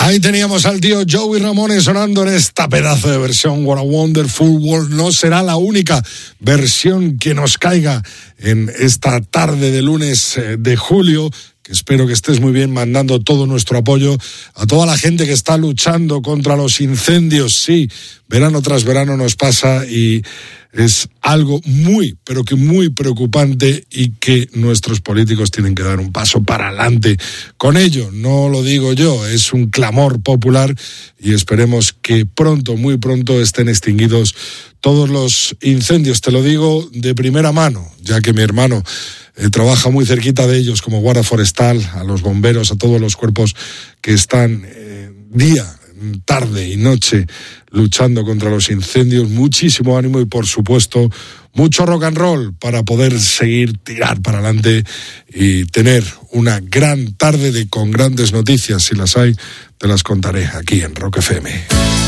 Ahí teníamos al tío Joey Ramone sonando en esta pedazo de versión What a Wonderful World. No será la única versión que nos caiga en esta tarde de lunes de julio, que espero que estés muy bien, mandando todo nuestro apoyo a toda la gente que está luchando contra los incendios. Sí, verano tras verano nos pasa y es algo muy, pero que muy preocupante y que nuestros políticos tienen que dar un paso para adelante con ello. No lo digo yo, es un clamor popular y esperemos que pronto, muy pronto, estén extinguidos todos los incendios. Te lo digo de primera mano, ya que mi hermano trabaja muy cerquita de ellos como guarda forestal, a los bomberos, a todos los cuerpos que están día, tarde y noche luchando contra los incendios. Muchísimo ánimo y, por supuesto, mucho rock and roll para poder seguir, tirar para adelante y tener una gran tarde con grandes noticias. Si las hay, te las contaré aquí en Rock FM.